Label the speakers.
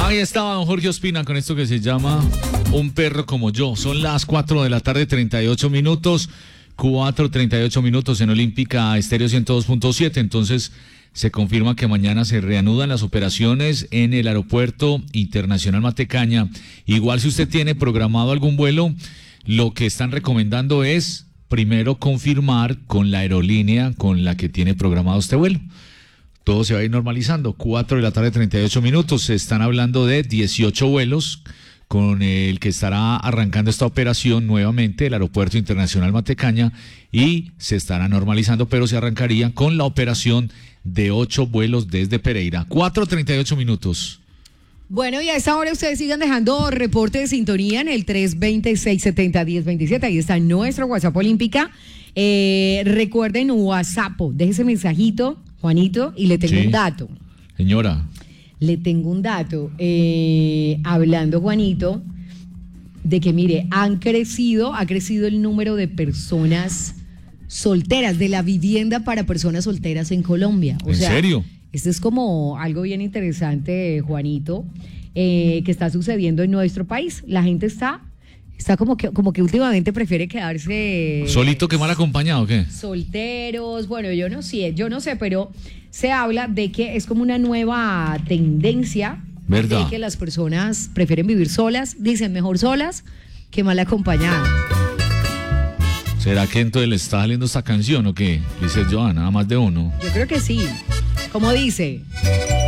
Speaker 1: Ahí estaba don Jorge Ospina con esto que se llama Un perro como yo. Son las 4 de la tarde, 38 minutos. 4:38 minutos en Olímpica Estéreo 102.7. Entonces se confirma que mañana se reanudan las operaciones en el Aeropuerto Internacional Matecaña. Igual si usted tiene programado algún vuelo, lo que están recomendando es primero confirmar con la aerolínea con la que tiene programado este vuelo. Todo se va a ir normalizando. 4 de la tarde, 38 minutos. Se están hablando de 18 vuelos con el que estará arrancando esta operación nuevamente el Aeropuerto Internacional Matecaña, y se estará normalizando, pero se arrancaría con la operación de 8 vuelos desde Pereira. 4:38 minutos.
Speaker 2: Bueno, y a esta hora ustedes sigan dejando reporte de sintonía en el 320-670-1027. Ahí está nuestro WhatsApp Olímpica. Recuerden WhatsApp, déjese mensajito, Juanito, y le tengo un dato.
Speaker 1: Señora.
Speaker 2: Le tengo un dato, hablando, Juanito, de que, mire, ha crecido el número de personas solteras, de la vivienda para personas solteras en Colombia.
Speaker 1: ¿En serio?
Speaker 2: Esto es como algo bien interesante, Juanito, que está sucediendo en nuestro país. La gente está como que últimamente prefiere quedarse
Speaker 1: ¿Solito que mal acompañado o qué?
Speaker 2: Solteros, bueno, yo no sé, pero se habla de que es como una nueva tendencia,
Speaker 1: ¿verdad?,
Speaker 2: de que las personas prefieren vivir solas, dicen mejor solas que mal acompañadas.
Speaker 1: ¿Será que entonces le está saliendo esta canción o qué? Dice Joana, nada más de uno.
Speaker 2: Yo creo que sí. Como dice...